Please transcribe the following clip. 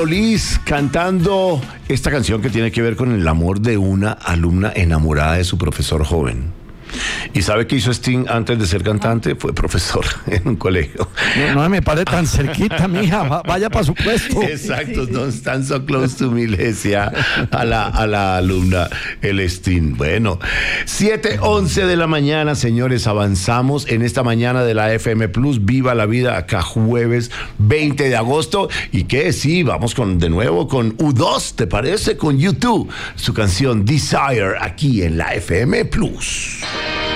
Police cantando esta canción que tiene que ver con el amor de una alumna enamorada de su profesor joven. ¿Y sabe qué hizo Sting antes de ser cantante? Fue profesor en un colegio. No me pare tan cerquita, mija. Vaya para su puesto. Exacto, don't stand so close to me, le decía a la alumna el Sting. Bueno, 7:11 de la mañana, señores, avanzamos en esta mañana de la FM Plus. Viva la vida, acá jueves 20 de agosto. ¿Y qué? Sí, vamos de nuevo con U2, ¿te parece? Con U2, su canción Desire, aquí en la FM Plus.